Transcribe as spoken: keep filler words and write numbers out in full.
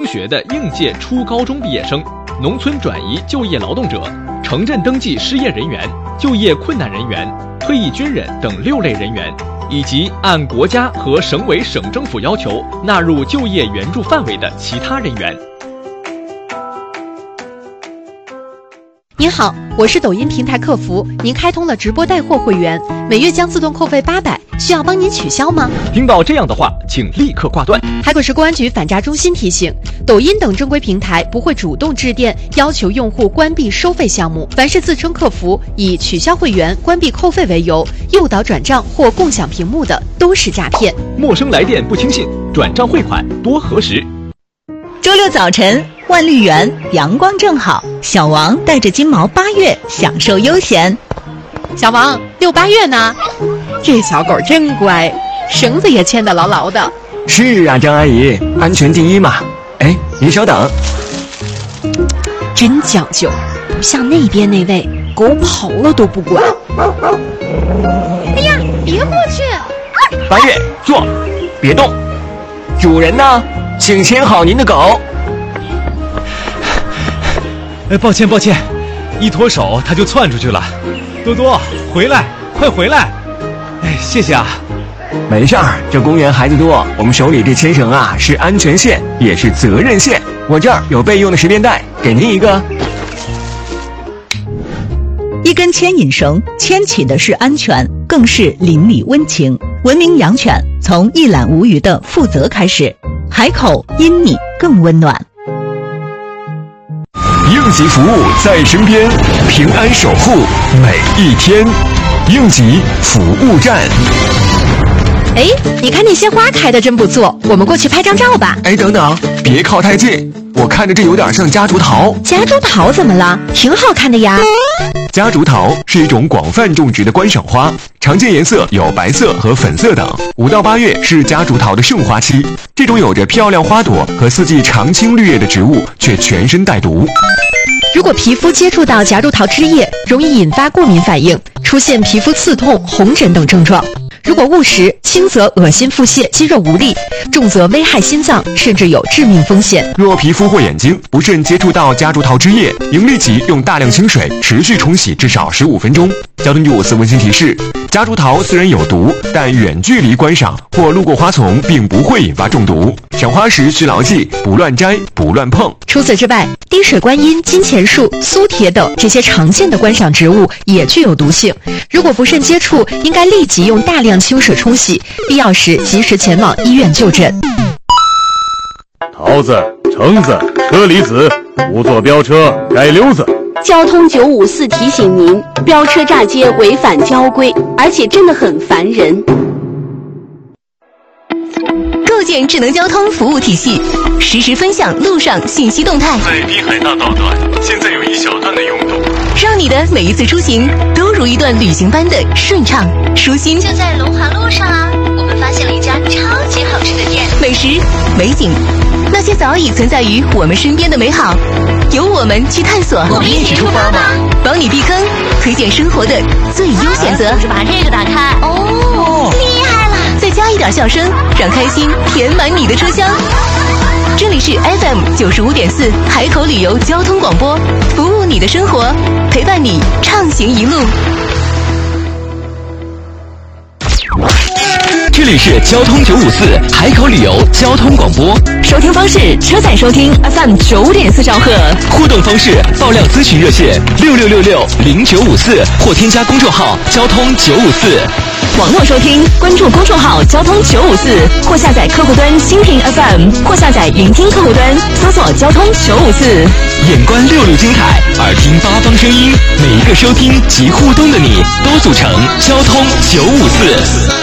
学的应届初高中毕业生、农村转移就业劳动者、城镇登记失业人员、就业困难人员、退役军人等六类人员，以及按国家和省委省政府要求纳入就业援助范围的其他人员。 您好，我是抖音平台客服，您开通了直播带货会员，每月将自动扣费八百，需要帮您取消吗？ 听到这样的话，请立刻挂断。 海口市公安局反诈中心提醒，抖音等正规平台不会主动致电要求用户关闭收费项目，凡是自称客服以取消会员、关闭扣费为由诱导转账或共享屏幕的，都是诈骗。 陌生来电不轻信，转账汇款多核实。 周六早晨，万绿园阳光正好，小王带着金毛八月享受悠闲。 小王，遛八月呢？这小狗真乖，绳子也牵得牢牢的。 是啊，张阿姨，安全第一嘛。哎，您稍等。 真讲究，不像那边那位狗跑了都不管。哎呀，别过去！ 八月，坐，别动。主人呢？请牵好您的狗。 哎，抱歉抱歉，一脱手它就窜出去了。多多，回来，快回来！哎，谢谢啊。 没事儿，这公园孩子多，我们手里这牵绳啊是安全线，也是责任线。我这儿有备用的十便带，给您一个。 一根牵引绳，牵起的是安全，更是邻里温情。文明养犬，从一览无余的负责开始。海口因你更温暖。 应急服务在身边，平安守护每一天。应急服务站。 哎，你看那些花开的真不错，我们过去拍张照吧。 哎，等等，别靠太近，我看着这有点像夹竹桃。 夹竹桃怎么了？挺好看的呀。 夹竹桃是一种广泛种植的观赏花，常见颜色有白色和粉色等。五到八月是夹竹桃的盛花期，这种有着漂亮花朵和四季常青绿叶的植物，却全身带毒。 如果皮肤接触到夹竹桃枝叶，容易引发过敏反应，出现皮肤刺痛、红疹等症状。如果误食，轻则恶心腹泻、肌肉无力，重则危害心脏，甚至有致命风险。 若皮肤或眼睛不慎接触到夹竹桃枝叶，应立即用大量清水持续冲洗至少十五分钟。交通局五四温馨提示：夹竹桃虽然有毒，但远距离观赏或路过花丛并不会引发中毒。赏花时需牢记：不乱摘，不乱碰。 除此之外，滴水观音、金钱树、苏铁等这些常见的观赏植物也具有毒性。如果不慎接触，应该立即用大量清水冲洗，必要时及时前往医院就诊。 桃子、橙子、车厘子，不坐飙车街溜子。 交通九五四提醒您，飙车炸街违反交规，而且真的很烦人。 构建智能交通服务体系，实时分享路上信息动态。 在滨海大道段，现在有一小段的拥堵， 让你的每一次出行都如一段旅行般的顺畅舒心。 就在龙华路上啊，我们发现了一家超级好吃的店， 美食、美景，那些早已存在于我们身边的美好，由我们去探索。 我们一起出发吧， 帮你避坑，推荐生活的最优选择。 就是把这个打开，哦，厉害了！ 再加一点笑声，让开心填满你的车厢。这里是 F M 九十五点四海口旅游交通广播，服务你的生活，陪伴你畅行一路。 这里是交通九五四海口旅游交通广播， 收听方式：车载收听 F M 九点四兆赫， 互动方式：爆料咨询热线六六六六零九五四或添加公众号交通九五四。 网络收听，关注公众号交通九五四，或下载客户端蜻蜓 F M， 或下载云听客户端，搜索交通九五四。 眼观六路精彩，耳听八方声音，每一个收听及互动的你，都组成交通九五四。